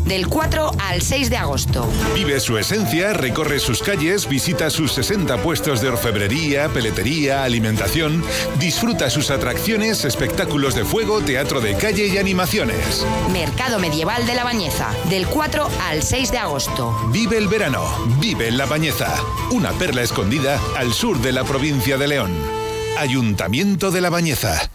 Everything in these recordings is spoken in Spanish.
del 4 al 6 de agosto. Vive su esencia, recorre sus calles, visita sus 60 puestos de orfebrería, peletería, alimentación, disfruta sus atracciones, espectáculos de fuego, teatro de calle y animaciones. Mercado Medieval de La Bañeza, del 4 al 6 de agosto. Vive el verano, vive en La Bañeza, una perla escondida al sur de la provincia de León. Ayuntamiento de La Bañeza.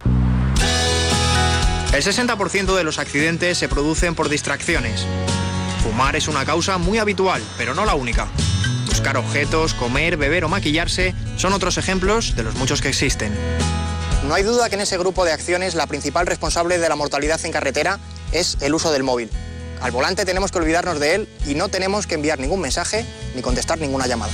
El 60% de los accidentes se producen por distracciones. Fumar es una causa muy habitual, pero no la única. Buscar objetos, comer, beber o maquillarse son otros ejemplos de los muchos que existen. No hay duda que en ese grupo de acciones la principal responsable de la mortalidad en carretera es el uso del móvil. Al volante tenemos que olvidarnos de él y no tenemos que enviar ningún mensaje ni contestar ninguna llamada.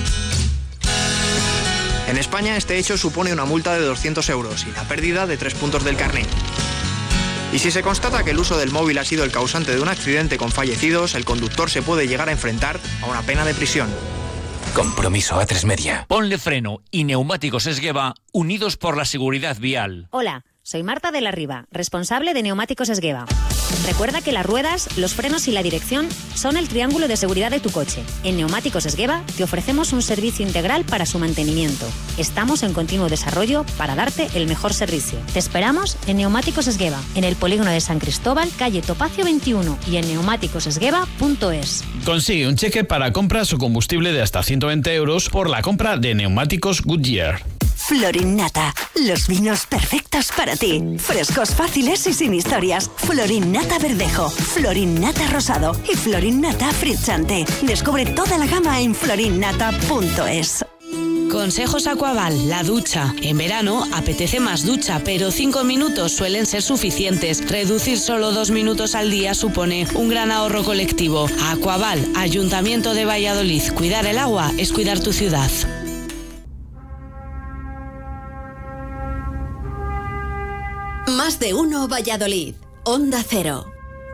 En España este hecho supone una multa de 200 euros y la pérdida de 3 puntos del carnet. Y si se constata que el uso del móvil ha sido el causante de un accidente con fallecidos, el conductor se puede llegar a enfrentar a una pena de prisión. Compromiso A3 Media. Ponle Freno y Neumáticos Esgueva, unidos por la seguridad vial. Hola, soy Marta de la Riva, responsable de Neumáticos Esgueva. Recuerda que las ruedas, los frenos y la dirección son el triángulo de seguridad de tu coche. En Neumáticos Esgueva te ofrecemos un servicio integral para su mantenimiento. Estamos en continuo desarrollo para darte el mejor servicio. Te esperamos en Neumáticos Esgueva, en el polígono de San Cristóbal, calle Topacio 21 y en neumáticosesgueva.es. Consigue un cheque para compras o combustible de hasta 120 euros por la compra de neumáticos Goodyear. Florinnata, los vinos perfectos para ti. Frescos, fáciles y sin historias. Florinnata Verdejo, Florinnata Rosado y Florinnata Frizzante. Descubre toda la gama en florinnata.es. Consejos Aquaval, la ducha. En verano apetece más ducha, pero 5 minutos suelen ser suficientes. Reducir solo 2 minutos al día supone un gran ahorro colectivo. Aquaval, Ayuntamiento de Valladolid. Cuidar el agua es cuidar tu ciudad. Más de uno Valladolid. Onda Cero.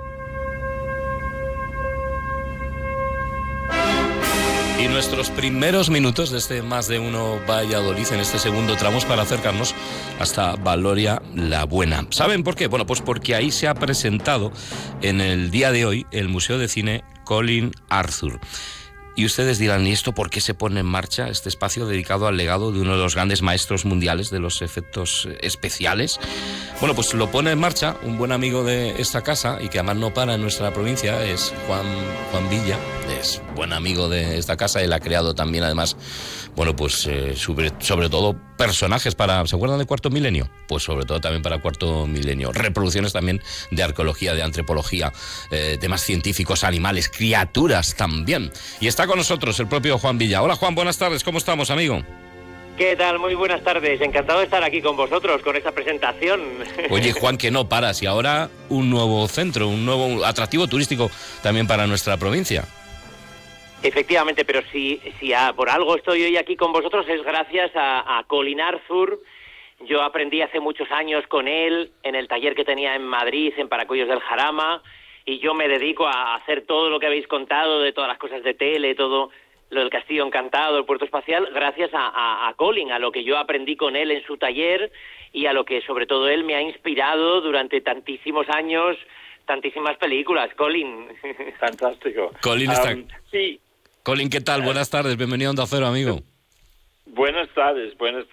Y nuestros primeros minutos de este Más de uno Valladolid, en este segundo tramo, para acercarnos hasta Valoria la Buena. ¿Saben por qué? Bueno, pues porque ahí se ha presentado en el día de hoy el Museo de Cine Colin Arthur. Y ustedes dirán, ¿y esto por qué se pone en marcha este espacio dedicado al legado de uno de los grandes maestros mundiales de los efectos especiales? Bueno, pues lo pone en marcha un buen amigo de esta casa y que además no para en nuestra provincia, es Juan Villa, es buen amigo de esta casa. Él ha creado también, además, bueno, pues sobre todo personajes para... ¿Se acuerdan de Cuarto Milenio? Pues sobre todo también para Cuarto Milenio. Reproducciones también de arqueología, de antropología, temas científicos, animales, criaturas también. Y está con nosotros el propio Juan Villa. Hola Juan, buenas tardes, ¿cómo estamos, amigo? ¿Qué tal? Muy buenas tardes, encantado de estar aquí con vosotros, con esta presentación. Oye Juan, que no paras, y ahora un nuevo centro, un nuevo atractivo turístico también para nuestra provincia. Efectivamente, pero si por algo estoy hoy aquí con vosotros es gracias a Colin Arthur. Yo aprendí hace muchos años con él en el taller que tenía en Madrid, en Paracuellos del Jarama, y yo me dedico a hacer todo lo que habéis contado, de todas las cosas de tele, todo lo del Castillo Encantado, el Puerto Espacial, gracias a Colin, a lo que yo aprendí con él en su taller y a lo que sobre todo él me ha inspirado durante tantísimos años, tantísimas películas. Colin. Fantástico. Colin está... sí. Colin, ¿qué tal? Buenas tardes, bienvenido a Onda Cero, amigo. Buenas tardes.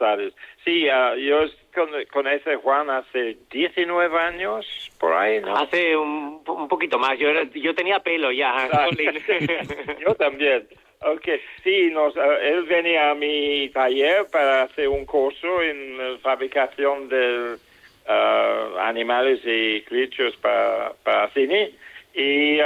Sí, yo con ese Juan hace 19 años, por ahí, ¿no? Hace un poquito más, yo tenía pelo ya, Colin. Yo también. Okay, sí, él venía a mi taller para hacer un curso en fabricación de animales y criaturas para cine, y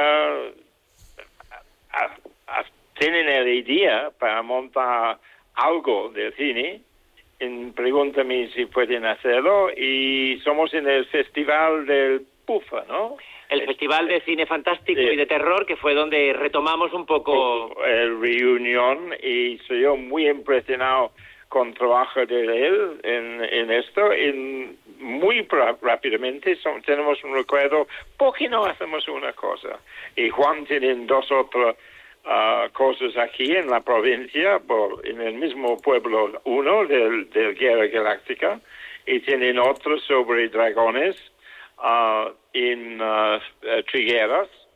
tienen la idea para montar algo de cine. Pregúntame si pueden hacerlo, y somos en el Festival del Pufa, ¿no? El Festival de Cine Fantástico y de Terror, que fue donde retomamos un poco... El reunión, y soy yo muy impresionado con el trabajo de él en esto. Muy rápidamente tenemos un recuerdo, ¿por qué no hacemos una cosa? Y Juan tiene dos otras cosas aquí en la provincia, en el mismo pueblo, uno del Guerra Galáctica, y tienen otro sobre dragones en Trigueras,